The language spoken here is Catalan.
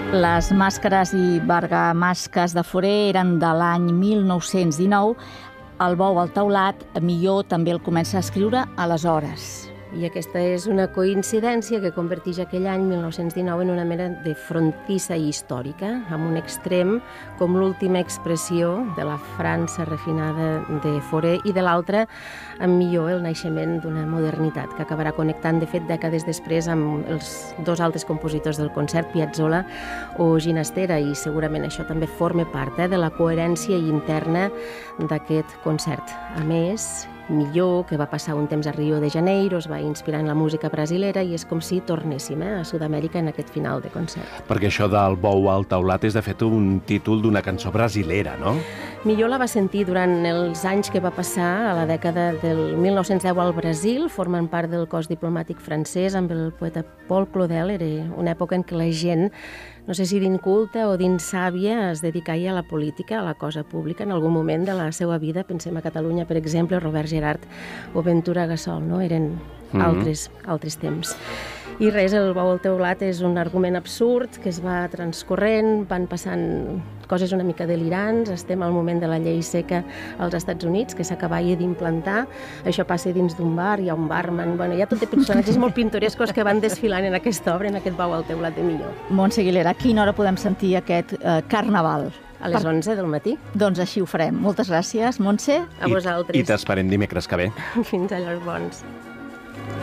Les màscares i bergamasques de Fauré eren de l'any 1919. El bou al teulat, Milló també el comença a escriure aleshores. I aquesta és una coincidència que converteix aquell any 1919 en una mena de frontissa històrica, amb un extrem com l'última expressió de la França refinada de Fauré i de l'altre, amb Milló, el naixement d'una modernitat que acabarà connectant, de fet, dècades després amb els dos altres compositors del concert, Piazzolla o Ginastera, i segurament això també forma part de la coherència interna d'aquest concert. A més, Milló, que va passar un temps a Rio de Janeiro, es va inspirar en la música brasilera i és com si tornéssim a Sud-amèrica en aquest final de concert. Perquè això del bou al teulat és de fet un títol d'una cançó brasilera, no? Milló la va sentir durant els anys que va passar a la dècada del 1910 al Brasil, formant part del cos diplomàtic francès amb el poeta Paul Claudel. Era una època en què la gent, no sé si d'inculta o d'insàvia, es dedicava a la política, a la cosa pública, en algun moment de la seva vida. Pensem a Catalunya, per exemple, Robert Gerhard o Ventura Gassol, no? Eren altres temps. I res, el bou al teulat és un argument absurd que es va transcorrent, van passant coses una mica delirants, estem al moment de la llei seca als Estats Units, que s'acabava d'implantar, això passa dins d'un bar, hi ha un barman, bueno, hi ha tot de personatges molt pintorescos que van desfilant en aquesta obra, en aquest bou al teulat de Milló. Montse Aguilera, a quina hora podem sentir aquest carnaval? A les 11 del matí. Doncs així ho farem. Moltes gràcies, Montse. A vosaltres. I t'esperem dimecres que ve. Fins a llavors bons.